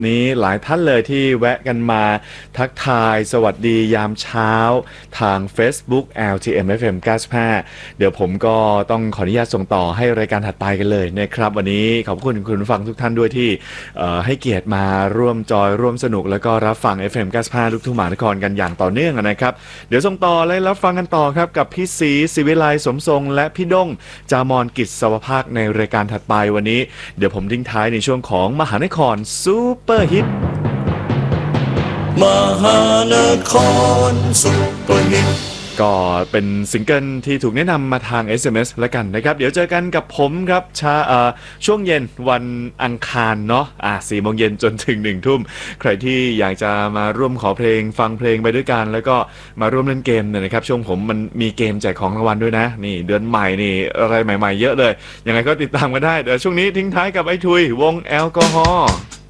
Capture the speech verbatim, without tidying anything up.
นี้หลายท่านเลยที่แวะกันมาทักทายสวัสดียามเช้าทาง Facebook แอล ที เอ็ม เอฟ เอ็ม เก้าสิบห้าเดี๋ยวผมก็ต้องขออนุญาตส่งต่อให้รายการถัดไปกันเลยนะครับวันนี้ขอบคุณคุณผู้ฟังทุกท่านด้วยที่ให้เกียรติมาร่วมจอยร่วมสนุกแล้วก็รับฟัง เอฟ เอ็ม เก้าสิบห้าลูกทุ่งมหานครกันอย่างต่อเนื่องนะครับเดี๋ยวส่งต่อและรับฟังกันต่อครับกับพี่ศรีศิวิไลสมทรงและพี่ด้งจามอนกิจสวภาคในรายการถัดไปวันนี้เดี๋ยวผมทิ้งท้ายในช่วงของมหานครซูเปอร์ฮิตมหานครซุปเปอร์ฮิตก็เป็นซิงเกิลที่ถูกแนะนำมาทาง เอส เอ็ม เอส แล้วกันนะครับเดี๋ยวเจอกันกับผมครับชาช่วงเย็นวันอังคารเนาะอ่ะสี่โมงเย็นจนถึงหนึ่งทุ่มใครที่อยากจะมาร่วมขอเพลงฟังเพลงไปด้วยกันแล้วก็มาร่วมเล่นเกมเนี่ยนะครับช่วงผมมันมีเกมแจกของรางวัลด้วยนะนี่เดือนใหม่นี่อะไรใหม่ๆเยอะเลยยังไงก็ติดตามกันได้เดี๋ยวช่วงนี้ทิ้งท้ายกับไอ้ทุยวงแอลกอฮอล์